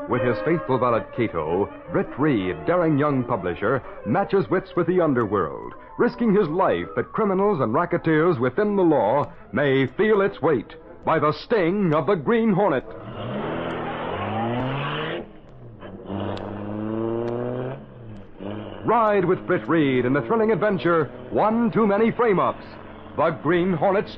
With his faithful valet Cato, Britt Reed, daring young publisher, matches wits with the underworld, risking his life that criminals and racketeers within the law may feel its weight by the sting of the Green Hornet. Ride with Britt Reed in the thrilling adventure, One Too Many Frame-Ups, The Green Hornet